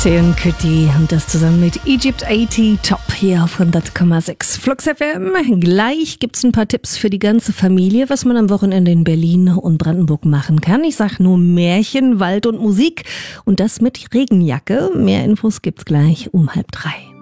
Seun Kuti und das zusammen mit Egypt 80 Top hier auf 100,6 Flux FM. Gleich gibt's ein paar Tipps für die ganze Familie, was man am Wochenende in Berlin und Brandenburg machen kann. Ich sag nur Märchen, Wald und Musik und das mit Regenjacke. Mehr Infos gibt's gleich um 2:30.